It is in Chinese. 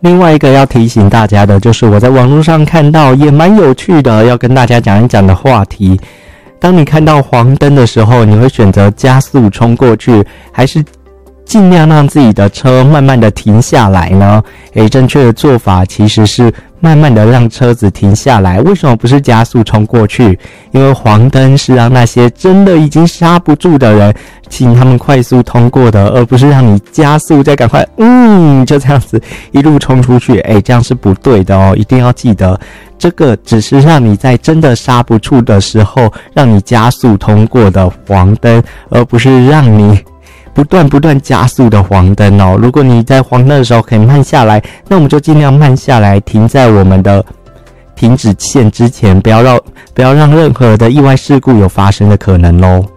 另外一个要提醒大家的就是我在网络上看到也蛮有趣的，要跟大家讲一讲的话题。当你看到黄灯的时候，你会选择加速冲过去，还是尽量让自己的车慢慢的停下来呢？正确的做法其实是慢慢的让车子停下来。为什么不是加速冲过去？因为黄灯是让那些真的已经刹不住的人，请他们快速通过的，而不是让你加速再赶快就这样子一路冲出去。这样是不对的哦，一定要记得，这个只是让你在真的刹不住的时候让你加速通过的黄灯，而不是让你不断加速的黄灯哦。如果你在黄灯的时候可以慢下来，那我们就尽量慢下来，停在我们的停止线之前，不要让任何的意外事故有发生的可能咯。